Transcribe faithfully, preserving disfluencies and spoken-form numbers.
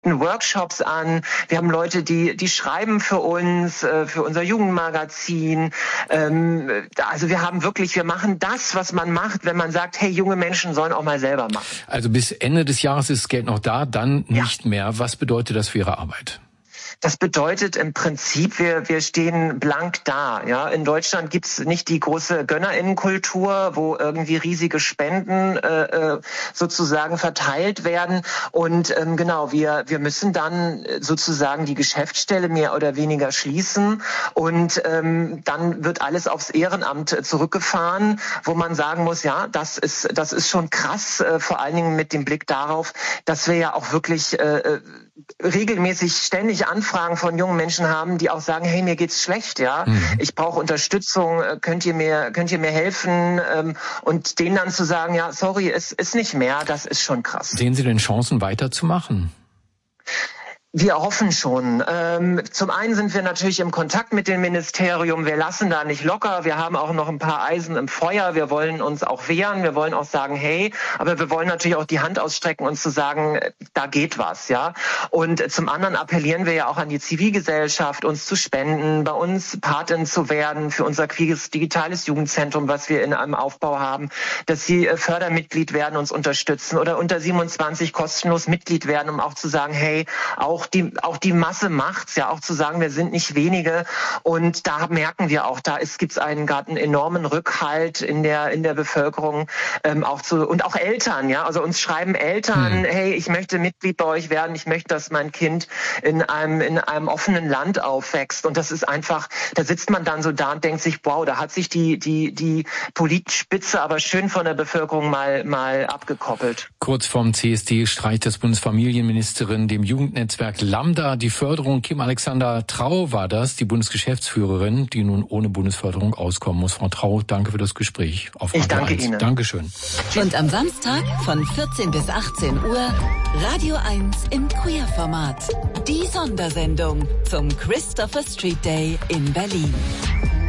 Workshops an. Wir haben Leute, die die schreiben für uns, äh, für unser Jugendmagazin. Ähm, also wir haben wirklich, wir machen das, was man macht, wenn man sagt, hey, junge Menschen sollen auch mal selber machen. Also bis Ende des Jahres ist Geld noch da, dann nicht ja. mehr. Was bedeutet das für Ihre Arbeit? Das bedeutet im Prinzip, wir wir stehen blank da. Ja, in Deutschland gibt's nicht die große Gönnerinnenkultur, wo irgendwie riesige Spenden äh, sozusagen verteilt werden. Und ähm, genau, wir wir müssen dann sozusagen die Geschäftsstelle mehr oder weniger schließen. Und ähm, dann wird alles aufs Ehrenamt zurückgefahren, wo man sagen muss, ja, das ist das ist schon krass, äh, vor allen Dingen mit dem Blick darauf, dass wir ja auch wirklich äh, regelmäßig ständig Anfragen von jungen Menschen haben, die auch sagen, hey, mir geht's schlecht, ja, mhm. ich brauche Unterstützung, könnt ihr mir könnt ihr mir helfen, und denen dann zu sagen, ja, sorry, es ist nicht mehr, das ist schon krass. Sehen Sie denn Chancen, weiterzumachen? Wir hoffen schon. Ähm, zum einen sind wir natürlich im Kontakt mit dem Ministerium. Wir lassen da nicht locker. Wir haben auch noch ein paar Eisen im Feuer. Wir wollen uns auch wehren. Wir wollen auch sagen, hey, aber wir wollen natürlich auch die Hand ausstrecken und zu sagen, da geht was, ja. Und zum anderen appellieren wir ja auch an die Zivilgesellschaft, uns zu spenden, bei uns Patin zu werden für unser queeres digitales Jugendzentrum, was wir in einem Aufbau haben, dass sie Fördermitglied werden, uns unterstützen oder unter siebenundzwanzig kostenlos Mitglied werden, um auch zu sagen, hey, auch Auch die, auch die Masse macht's, ja, auch zu sagen, wir sind nicht wenige. Und da merken wir auch, da ist, gibt's einen gerade einen enormen Rückhalt in der, in der Bevölkerung, ähm, auch zu, und auch Eltern, ja. Also uns schreiben Eltern, hm. hey, ich möchte Mitglied bei euch werden, ich möchte, dass mein Kind in einem, in einem offenen Land aufwächst. Und das ist einfach, da sitzt man dann so da und denkt sich, wow, da hat sich die, die, die Politspitze aber schön von der Bevölkerung mal, mal abgekoppelt. Kurz vorm C S D streicht das Bundesfamilienministerin dem Jugendnetzwerk Lambda die Förderung. Kim Alexander Trau war das, die Bundesgeschäftsführerin, die nun ohne Bundesförderung auskommen muss. Frau Trau, danke für das Gespräch auf Ich danke Radio eins. Ihnen. Dankeschön. Und am Samstag von vierzehn bis achtzehn Uhr Radio eins im Queer-Format. Die Sondersendung zum Christopher Street Day in Berlin.